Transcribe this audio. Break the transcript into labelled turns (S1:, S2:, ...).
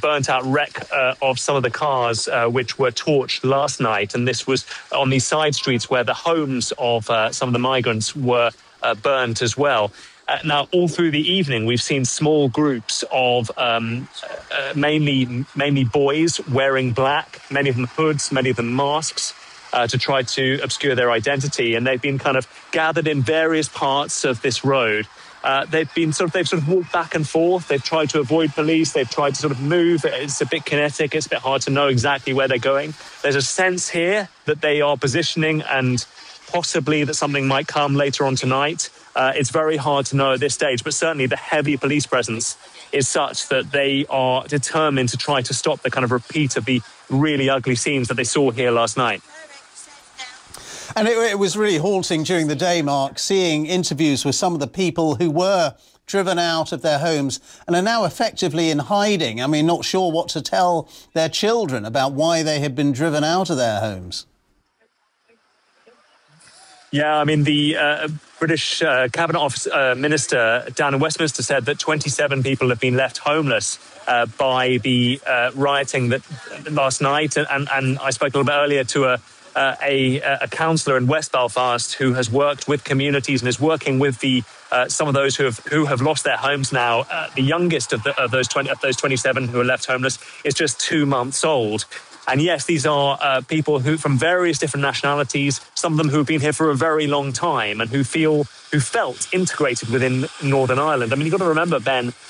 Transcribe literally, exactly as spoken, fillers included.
S1: burnt-out wreck uh, of some of the cars uh, which were torched last night, and this was on these side streets where the homes of uh, some of the migrants were uh, burnt as well. Uh, now, all through the evening, we've seen small groups of um, uh, mainly mainly boys wearing black, many of them hoods, many of them masks, uh, to try to obscure their identity. And they've been kind of gathered in various parts of this road. Uh, they've been sort of they've sort of walked back and forth. They've tried to avoid police. They've tried to sort of move. It's a bit kinetic. It's a bit hard to know exactly where they're going. There's a sense here that they are positioning and possibly that something might come later on tonight. Uh, it's very hard to know at this stage, but certainly the heavy police presence is such that they are determined to try to stop the kind of repeat of the really ugly scenes that they saw here last night.
S2: And it, it was really halting during the day, Mark, seeing interviews with some of the people who were driven out of their homes and are now effectively in hiding. I mean, not sure what to tell their children about why they had been driven out of their homes.
S1: Yeah, I mean, the uh, British uh, Cabinet Office uh, Minister down in Westminster said that twenty-seven people have been left homeless uh, by the uh, rioting that last night. And, and, and I spoke a little bit earlier to a, uh, a, a councillor in West Belfast who has worked with communities and is working with the uh, some of those who have who have lost their homes now. Uh, the youngest of, the, of those twenty, of those twenty-seven who are left homeless is just two months old. And yes, these are uh, people who from various different nationalities, some of them who have been here for a very long time and who feel, who felt integrated within Northern Ireland. I mean, you've got to remember, Ben,